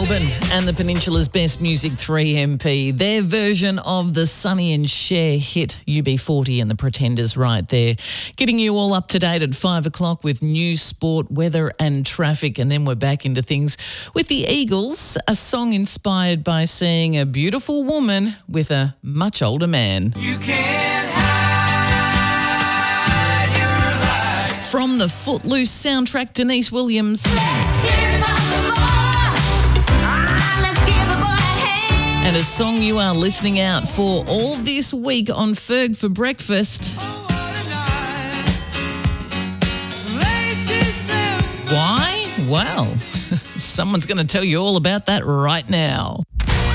Melbourne and the Peninsula's best music, 3MP. Their version of the Sonny and Cher hit UB40 and the Pretenders right there. Getting you all up to date at 5 o'clock with news, sport, weather and traffic. And then we're back into things with the Eagles, a song inspired by seeing a beautiful woman with a much older man. You can't hide your light. From the Footloose soundtrack, Denise Williams. And a song you are listening out for all this week on Ferg for Breakfast. Why? Well, someone's going to tell you all about that right now.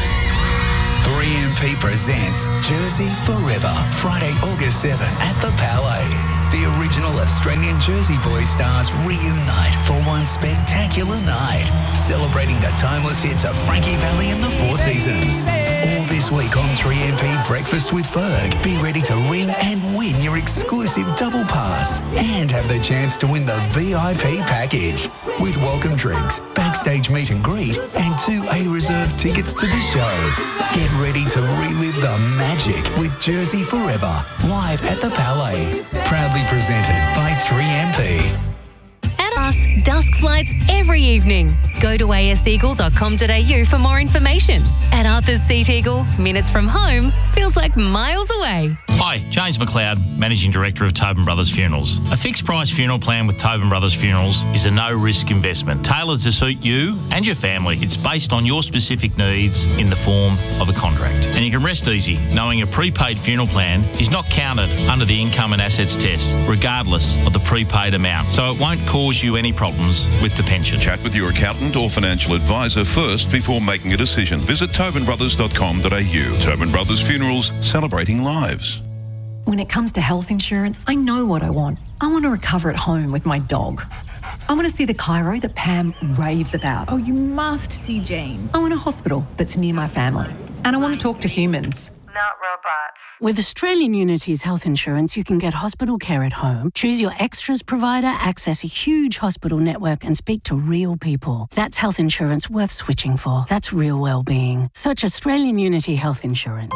3MP presents Jersey Forever, Friday, August 7 at the Palais. The original Australian Jersey Boys stars reunite for one spectacular night, celebrating the timeless hits of Frankie Valli and the Four Seasons. All this week on 3MP Breakfast with Ferg. Be ready to ring and win your exclusive double pass and have the chance to win the VIP package with welcome drinks, backstage meet and greet and 2 A-reserved tickets to the show. Get ready to relive the magic with Jersey Forever, live at the Palais. Proudly presented by 3MP. At us, dusk flights every evening. Go to aseagle.com.au for more information. At Arthur's Seat Eagle, minutes from home feels like miles away. Hi, James McLeod, Managing Director of Tobin Brothers Funerals. A fixed price funeral plan with Tobin Brothers Funerals is a no-risk investment tailored to suit you and your family. It's based on your specific needs in the form of a contract. And you can rest easy knowing a prepaid funeral plan is not counted under the income and assets test, regardless of the prepaid amount. So it won't cause you any problems with the pension. Chat with your accountant or financial advisor first before making a decision. Visit tobinbrothers.com.au. Tobin Brothers Funerals, celebrating lives. When it comes to health insurance, I know what I want. I want to recover at home with my dog. I want to see the chiro that Pam raves about. Oh, you must see Jane. I want a hospital that's near my family. And I want to talk to humans. Not robots. With Australian Unity's health insurance, you can get hospital care at home, choose your extras provider, access a huge hospital network and speak to real people. That's health insurance worth switching for. That's real well-being. Search Australian Unity Health Insurance.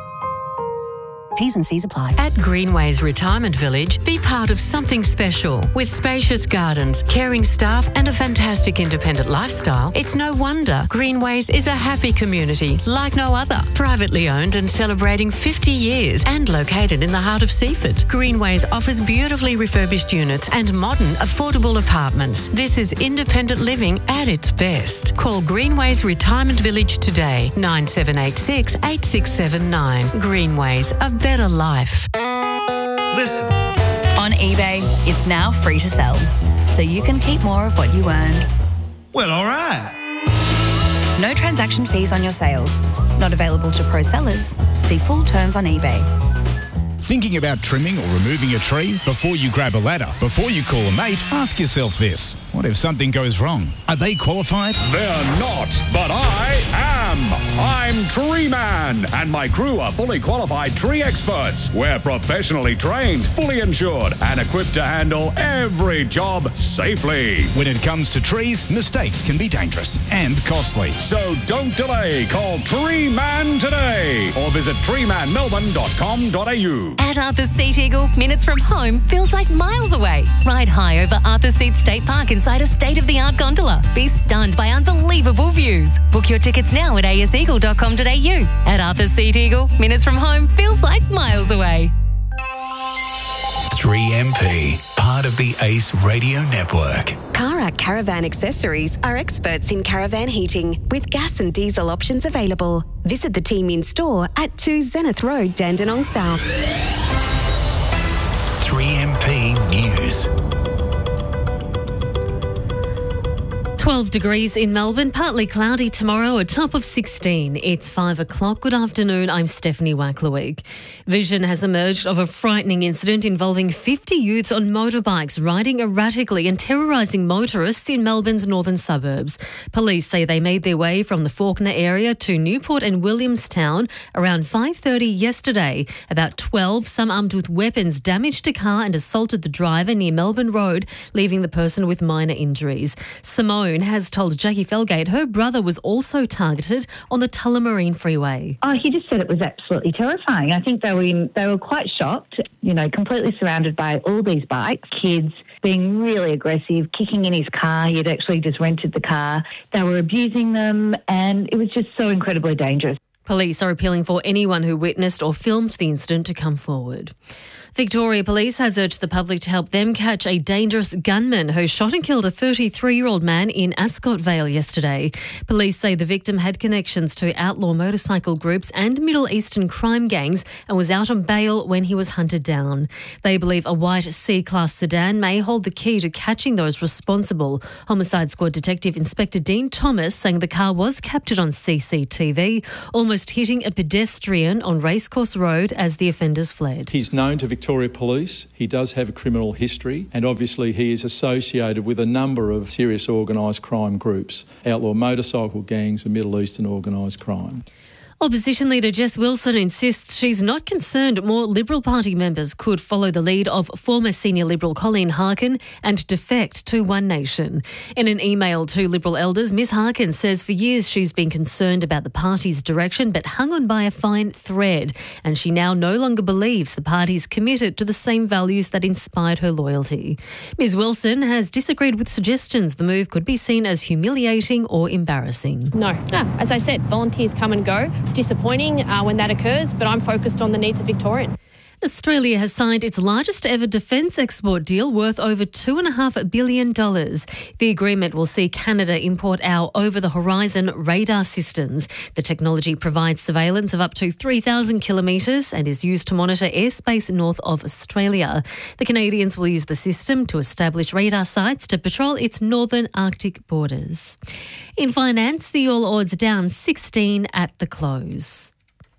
T's and C's apply. At Greenways Retirement Village, be part of something special. With spacious gardens, caring staff and a fantastic independent lifestyle, it's no wonder Greenways is a happy community like no other. Privately owned and celebrating 50 years and located in the heart of Seaford. Greenways offers beautifully refurbished units and modern, affordable apartments. This is independent living at its best. Call Greenways Retirement Village today, 9786 8679. Greenways, a better life. Listen. On eBay, it's now free to sell, so you can keep more of what you earn. Well, all right. No transaction fees on your sales. Not available to pro sellers. See full terms on eBay. Thinking about trimming or removing a tree? Before you grab a ladder, before you call a mate, ask yourself this. What if something goes wrong? Are they qualified? They're not, but I am. I'm Tree Man, and my crew are fully qualified tree experts. We're professionally trained, fully insured, and equipped to handle every job safely. When it comes to trees, mistakes can be dangerous and costly. So don't delay. Call Tree Man today or visit treemanmelbourne.com.au. At Arthur's Seat Eagle, minutes from home feels like miles away. Ride high over Arthur's Seat State Park inside a state-of-the-art gondola. Be stunned by unbelievable views. Book your tickets now at aseagle.com.au. At Arthur's Seat Eagle, minutes from home feels like miles away. 3MP, part of the ACE Radio Network. Cara Caravan Accessories are experts in caravan heating with gas and diesel options available. Visit the team in store at 2 Zenith Road, Dandenong South. 3MP News. 12 degrees in Melbourne, partly cloudy tomorrow, a top of 16. It's 5 o'clock. Good afternoon, I'm Stephanie Wackleweek. Vision has emerged of a frightening incident involving 50 youths on motorbikes riding erratically and terrorising motorists in Melbourne's northern suburbs. Police say they made their way from the Fawkner area to Newport and Williamstown around 5:30 yesterday. About 12, some armed with weapons, damaged a car and assaulted the driver near Melbourne Road, leaving the person with minor injuries. Simone afternoon has told Jackie Felgate her brother was also targeted on the Tullamarine Freeway. Oh, he just said it was absolutely terrifying. I think they were quite shocked, completely surrounded by all these bikes, kids being really aggressive, kicking in his car. He had actually just rented the car. They were abusing them, and it was just so incredibly dangerous. Police are appealing for anyone who witnessed or filmed the incident to come forward. Victoria Police has urged the public to help them catch a dangerous gunman who shot and killed a 33-year-old man in Ascot Vale yesterday. Police say the victim had connections to outlaw motorcycle groups and Middle Eastern crime gangs and was out on bail when he was hunted down. They believe a white C-Class sedan may hold the key to catching those responsible. Homicide Squad Detective Inspector Dean Thomas saying the car was captured on CCTV, almost hitting a pedestrian on Racecourse Road as the offenders fled. He's known to Victoria Police. He does have a criminal history, and obviously he is associated with a number of serious organised crime groups, outlaw motorcycle gangs and Middle Eastern organised crime. Opposition leader Jess Wilson insists she's not concerned more Liberal Party members could follow the lead of former senior Liberal Colleen Harkin and defect to One Nation. In an email to Liberal elders, Ms Harkin says for years she's been concerned about the party's direction but hung on by a fine thread, and she now no longer believes the party's committed to the same values that inspired her loyalty. Ms Wilson has disagreed with suggestions the move could be seen as humiliating or embarrassing. No. As I said, volunteers come and go. It's disappointing when that occurs, but I'm focused on the needs of Victorians. Australia has signed its largest ever defence export deal worth over $2.5 billion. The agreement will see Canada import our over-the-horizon radar systems. The technology provides surveillance of up to 3,000 kilometres and is used to monitor airspace north of Australia. The Canadians will use the system to establish radar sites to patrol its northern Arctic borders. In finance, the All Ords down 16 at the close.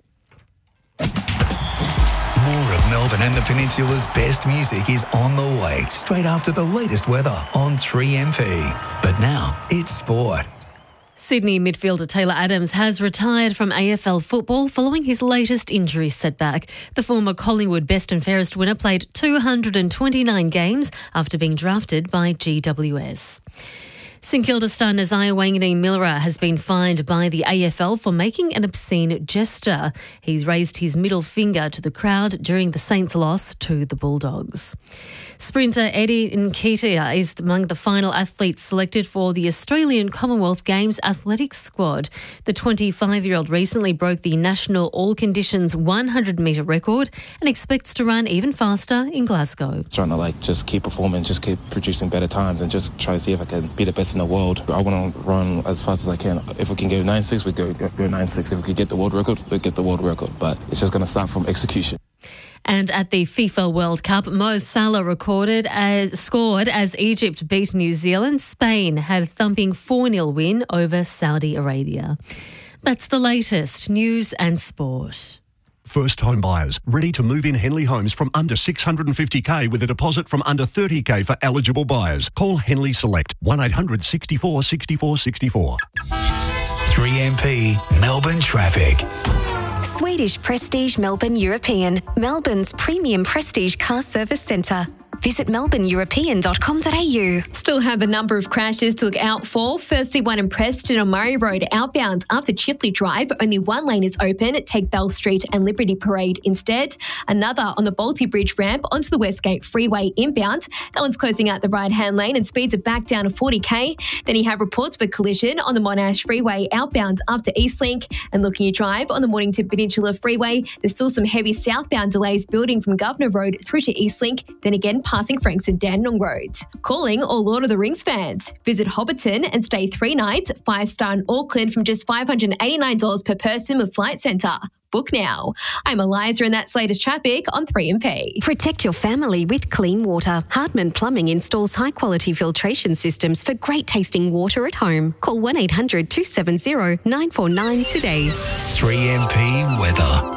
More of Melbourne and the Peninsula's best music is on the way, straight after the latest weather on 3MP. But now, it's sport. Sydney midfielder Taylor Adams has retired from AFL football following his latest injury setback. The former Collingwood Best and Fairest winner played 229 games after being drafted by GWS. St Kilda star Nazaya Wanganeen-Milera has been fined by the AFL for making an obscene gesture. He's raised his middle finger to the crowd during the Saints' loss to the Bulldogs. Sprinter Eddie Nketiah is among the final athletes selected for the Australian Commonwealth Games athletics squad. The 25-year-old recently broke the national all-conditions 100-metre record and expects to run even faster in Glasgow. Trying to just keep performing, just keep producing better times and just try to see if I can be the best in the world. I want to run as fast as I can. If we can go 9.6, we go 9.6. If we can get the world record, we'll get the world record. But it's just going to start from execution. And at the FIFA World Cup, Mo Salah scored as Egypt beat New Zealand. Spain had a thumping 4-0 win over Saudi Arabia. That's the latest news and sport. First home buyers ready to move in Henley Homes from under $650,000 with a deposit from under $30,000 for eligible buyers. Call Henley Select 1800 64 64 64. 3MP Melbourne Traffic. Swedish Prestige Melbourne European, Melbourne's premium prestige car service centre. Visit melbourneeuropean.com.au. Still have a number of crashes to look out for. Firstly, one in Preston on Murray Road outbound after Chifley Drive. Only one lane is open. Take Bell Street and Liberty Parade instead. Another on the Balti Bridge ramp onto the Westgate Freeway inbound. That one's closing out the right-hand lane and speeds are back down to 40k. Then you have reports of a collision on the Monash Freeway outbound up to Eastlink. And looking at drive on the Mornington Peninsula Freeway, there's still some heavy southbound delays building from Governor Road through to Eastlink. Then again, passing Franks and Dandenong roads. Calling all Lord of the Rings fans. Visit Hobbiton and stay 3 nights, 5-star in Auckland from just $589 per person with Flight Centre. Book now. I'm Eliza and that's latest traffic on 3MP. Protect your family with clean water. Hardman Plumbing installs high-quality filtration systems for great tasting water at home. Call 1-800-270-949 today. 3MP weather.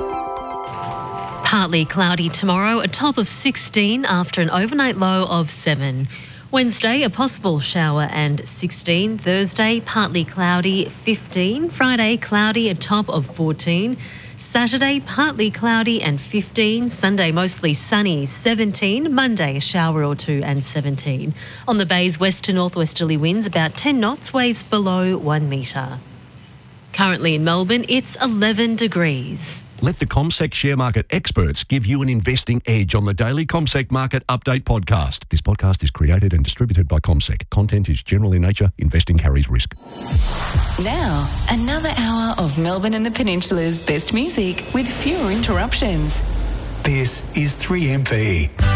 Partly cloudy tomorrow, a top of 16 after an overnight low of 7. Wednesday, a possible shower and 16. Thursday, partly cloudy, 15. Friday, cloudy, a top of 14. Saturday, partly cloudy and 15. Sunday, mostly sunny, 17. Monday, a shower or two and 17. On the Bay's west to northwesterly winds, about 10 knots, waves below 1 metre. Currently in Melbourne, it's 11 degrees. Let the CommSec share market experts give you an investing edge on the daily CommSec Market Update podcast. This podcast is created and distributed by CommSec. Content is general in nature. Investing carries risk. Now, another hour of Melbourne and the Peninsula's best music with fewer interruptions. This is 3MP.